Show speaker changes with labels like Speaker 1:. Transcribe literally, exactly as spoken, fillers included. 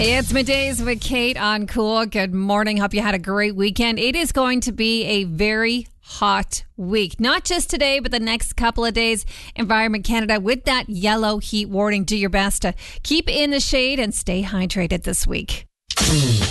Speaker 1: It's Middays with Kate on Cool. Good morning. Hope you had a great weekend. It is going to be a very hot week. Not just today, but the next couple of days. Environment Canada with that yellow heat warning. Do your best to keep in the shade and stay hydrated this week.